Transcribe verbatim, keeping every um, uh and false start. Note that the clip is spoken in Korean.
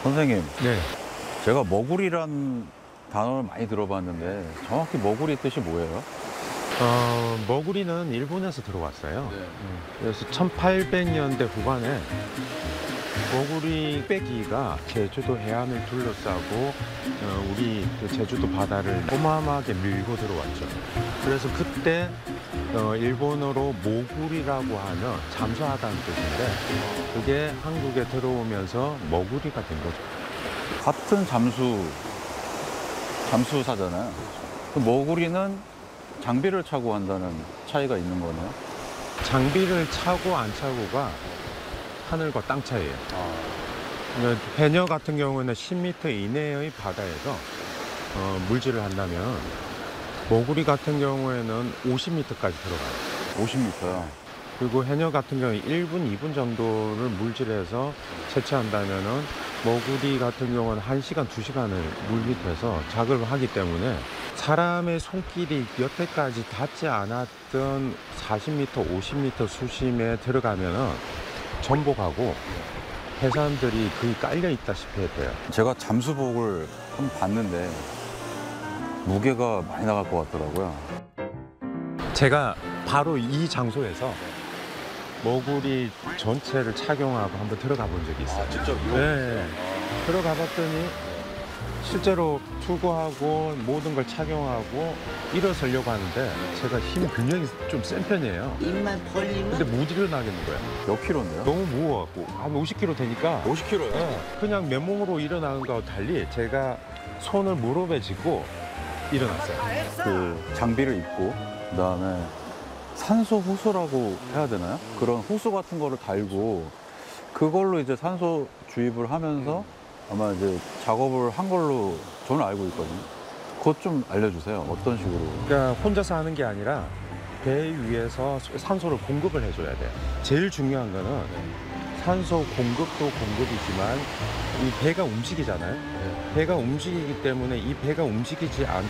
선생님, 네. 제가 머구리란 단어를 많이 들어봤는데 정확히 머구리 뜻이 뭐예요? 어, 머구리는 일본에서 들어왔어요. 그래서 천팔백 년대 후반에 머구리 빼기가 제주도 해안을 둘러싸고 어, 우리 그 제주도 바다를 어마어마하게 밀고 들어왔죠. 그래서 그때 어, 일본어로 모구리라고 하는 잠수하다는 뜻인데 그게 한국에 들어오면서 머구리가 된 거죠. 같은 잠수, 잠수사잖아요. 그 머구리는 장비를 차고 한다는 차이가 있는 거네요. 장비를 차고 안 차고가 하늘과 땅 차이예요. 그러니까 해녀 같은 경우는 십 미터 이내의 바다에서 어, 물질을 한다면 머구리 같은 경우에는 오십 미터까지 들어가요. 오십 미터요. 그리고 해녀 같은 경우에 일 분, 이 분 정도를 물질해서 채취한다면은 머구리 같은 경우는 한 시간, 두 시간을 물 밑에서 작업을 하기 때문에 사람의 손길이 여태까지 닿지 않았던 사십 미터, 오십 미터 수심에 들어가면은 전복하고 해산들이 거의 깔려 있다시피 해요. 제가 잠수복을 한번 봤는데 무게가 많이 나갈 것 같더라고요. 제가 바로 이 장소에서 머구리 전체를 착용하고 한번 들어가 본 적이 있어요. 직접 네. 들어가 봤더니 실제로 투구하고 모든 걸 착용하고 일어서려고 하는데 제가 힘 근력이 좀 센 편이에요. 입만 벌리면 근데 못 일어나겠는 거예요. 몇 킬로인데요? 너무 무거워갖고 한 오십 킬로그램 되니까 오십 킬로요? 네, 그냥 맨몸으로 일어나는 거와 달리 제가 손을 무릎에 짚고 일어났어요. 그 장비를 입고 그다음에 산소 호수라고 해야 되나요? 그런 호수 같은 거를 달고 그걸로 이제 산소 주입을 하면서 아마 이제 작업을 한 걸로 저는 알고 있거든요. 그것 좀 알려주세요. 어떤 식으로? 그러니까 혼자서 하는 게 아니라 배 위에서 산소를 공급을 해줘야 돼요. 제일 중요한 거는 산소 공급도 공급이지만 이 배가 움직이잖아요. 배가 움직이기 때문에 이 배가 움직이지 않,